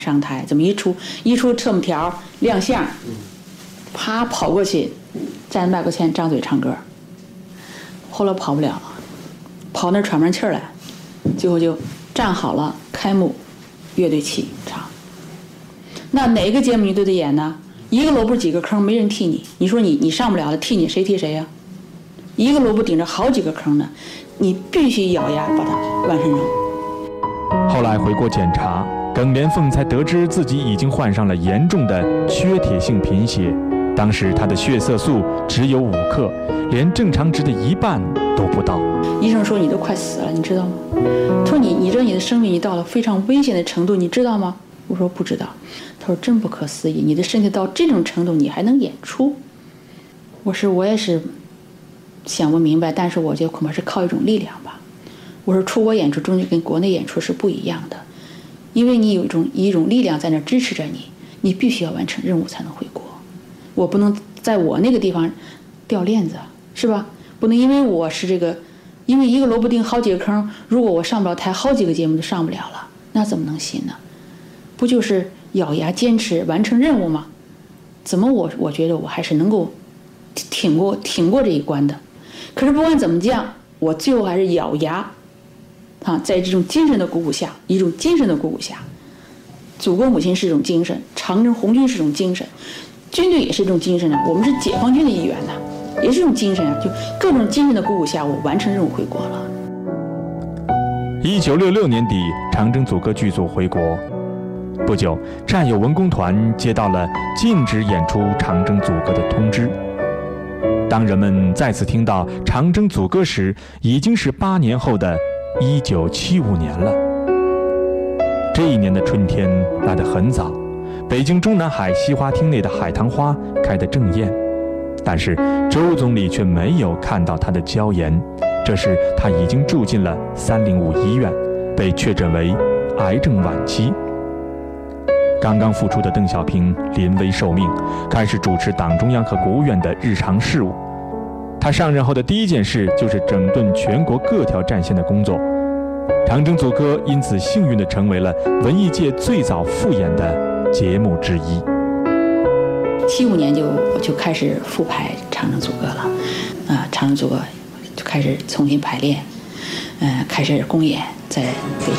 上台，怎么一出侧幕条亮相，啪跑过去，站麦克前张嘴唱歌。后来跑不了了，跑那喘不上气儿来，最后就站好了，开幕，乐队起唱。那哪个节目你都得演呢？一个萝卜几个坑，没人替你。你说你上不了了，替你谁替谁呀？一个萝卜顶着好几个坑呢，你必须咬牙把它完成任务。 后来回国检查，耿莲凤才得知自己已经患上了严重的缺铁性贫血。当时她的血色素只有5克，连正常值的1半都不到。 医生说你都快死了，你知道吗？他说你知道你的生命已到了非常危险的程度，你知道吗？我说不知道。他说真不可思议，你的身体到这种程度，你还能演出？我也是想不明白，但是我觉得恐怕是靠一种力量吧。我说出国演出终究跟国内演出是不一样的，因为你有一种力量在那支持着你，你必须要完成任务才能回国。我不能在我那个地方掉链子，是吧？不能因为我是因为一个萝卜丁好几个坑，如果我上不了台，好几个节目都上不了了，那怎么能行呢？不就是咬牙坚持完成任务吗？怎么我觉得我还是能够挺过这一关的。可是不管怎么讲，我最后还是咬牙在这种精神的鼓舞下，祖国母亲是一种精神，长征红军是一种精神，军队也是一种精神啊，我们是解放军的一员呐，也是一种精神啊，就各种精神的鼓舞下，我完成任务回国了。 1966年底，长征组歌剧组回国。不久，战友文工团接到了禁止演出长征组歌的通知。当人们再次听到长征组歌时，已经是8年后的1975年了。这一年的春天来得很早，北京中南海西花厅内的海棠花开得正艳，但是周总理却没有看到他的娇颜。这时他已经住进了305医院，被确诊为癌症晚期。刚刚复出的邓小平临危受命，开始主持党中央和国务院的日常事务。他上任后的第一件事就是整顿全国各条战线的工作。长征组歌因此幸运地成为了文艺界最早复演的节目之一。 75年就开始复排长征组歌了，长征组歌就开始重新排练，开始公演，在北